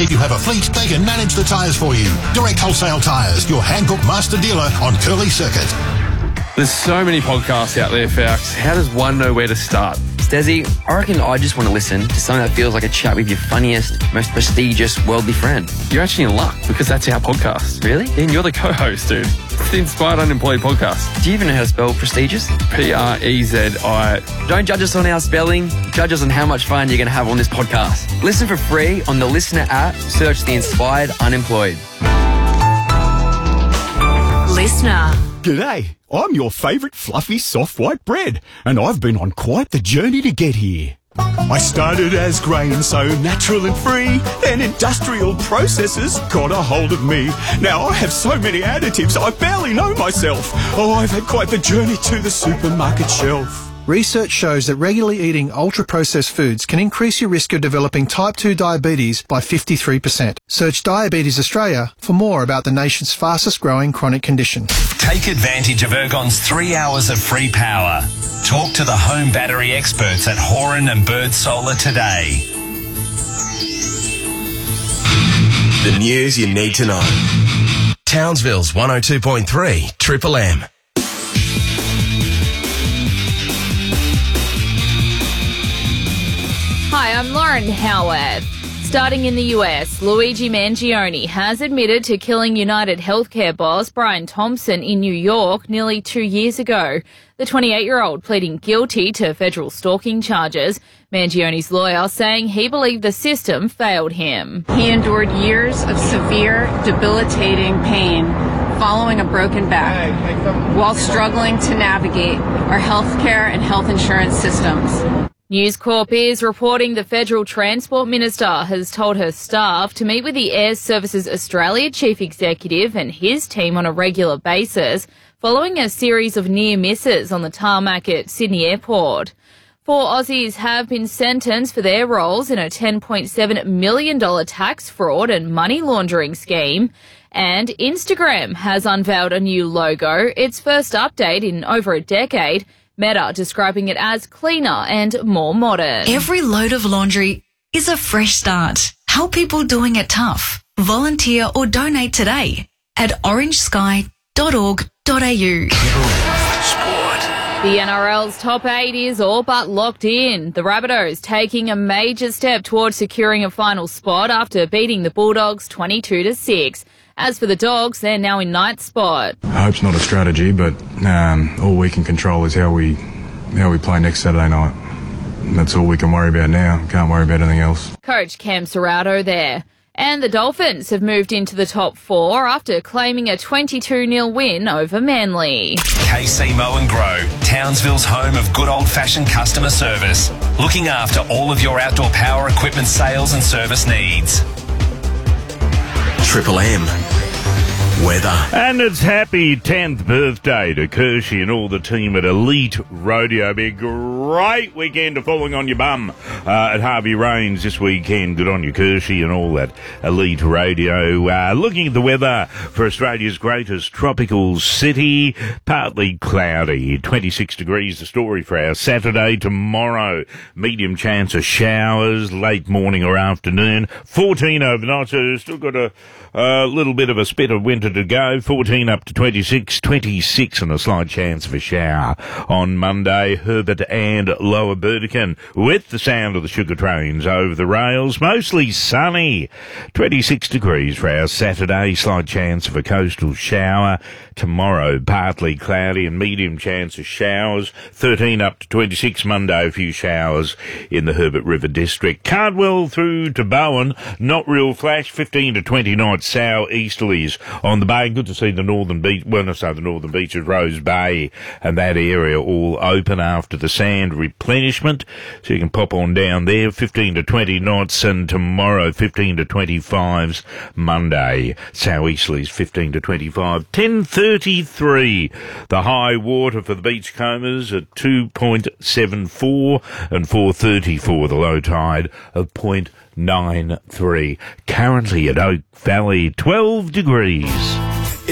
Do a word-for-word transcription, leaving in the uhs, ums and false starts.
If you have a fleet, they can manage the tyres for you. Direct Wholesale Tyres, your Hankook master dealer on Curly Circuit. There's so many podcasts out there, Fowks. How does one know where to start? Stezzy, I reckon I just want to listen to something that feels like a chat with your funniest, most prestigious worldly friend. You're actually in luck because that's our podcast. Really? And you're the co-host, dude. It's the Inspired Unemployed podcast. Do you even know how to spell prestigious? P R E Z I. Don't judge us on our spelling. Judge us on how much fun you're going to have on this podcast. Listen for free on the Listener app. Search the Inspired Unemployed. Listener. G'day, I'm your favourite fluffy soft white bread, and I've been on quite the journey to get here. I started as grain, so natural and free, then industrial processes got a hold of me. Now I have so many additives, I barely know myself. Oh, I've had quite the journey to the supermarket shelf. Research shows that regularly eating ultra-processed foods can increase your risk of developing type two diabetes by fifty-three percent. Search Diabetes Australia for more about the nation's fastest-growing chronic condition. Take advantage of Ergon's three hours of free power. Talk to the home battery experts at Horan and Bird Solar today. The news you need to know. Townsville's one oh two point three Triple M. Hi, I'm Lauren Howard. Starting in the U S, Luigi Mangione has admitted to killing United Healthcare boss Brian Thompson in New York nearly two years ago. The twenty-eight-year-old pleading guilty to federal stalking charges. Mangione's lawyer saying he believed the system failed him. He endured years of severe, debilitating pain following a broken back while struggling to navigate our healthcare and health insurance systems. News Corp is reporting the Federal Transport Minister has told her staff to meet with the Air Services Australia Chief Executive and his team on a regular basis following a series of near misses on the tarmac at Sydney Airport. Four Aussies have been sentenced for their roles in a ten point seven million dollars tax fraud and money laundering scheme. And Instagram has unveiled a new logo, its first update in over a decade. Meta describing it as cleaner and more modern. Every load of laundry is a fresh start. Help people doing it tough. Volunteer or donate today at orange sky dot org dot a u. The N R L's top eight is all but locked in. The Rabbitohs taking a major step towards securing a final spot after beating the Bulldogs twenty-two to six. As for the Dogs, they're now in ninth spot. Hope's not a strategy, but um, all we can control is how we how we play next Saturday night. That's all we can worry about now. Can't worry about anything else. Coach Cam Serrato there. And the Dolphins have moved into the top four after claiming a twenty-two nil win over Manly. K C Mow and Grow, Townsville's home of good old-fashioned customer service. Looking after all of your outdoor power equipment sales and service needs. Triple M. Weather. And it's happy tenth birthday to Kershie and all the team at Elite Rodeo. Be a great weekend of falling on your bum uh, at Harvey Rains this weekend. Good on you, Kershie, and all that Elite Rodeo. Uh, looking at the weather for Australia's greatest tropical city, partly cloudy, twenty-six degrees the story for our Saturday. Tomorrow, medium chance of showers, late morning or afternoon, fourteen overnight, so still got a uh, little bit of a spit of winter to go. fourteen up to twenty-six, twenty-six and a slight chance of a shower on Monday. Herbert and Lower Burdekin with the sound of the sugar trains over the rails. Mostly sunny, twenty-six degrees for our Saturday. Slight chance of a coastal shower. Tomorrow, partly cloudy and medium chance of showers. thirteen up to twenty-six Monday, a few showers in the Herbert River District. Cardwell through to Bowen, not real flash, fifteen to twenty knots, sour easterlies on the bay. Good to see the northern beach, well, not so the northern beaches, Rose Bay and that area all open after the sand replenishment. So you can pop on down there, fifteen to twenty knots, and tomorrow fifteen to twenty-fives, Monday, sour easterlies fifteen to twenty-five. ten thirty-three, the high water for the beachcombers at two point seven four and four thirty-four, the low tide of zero point nine three. Currently at Oak Valley, twelve degrees.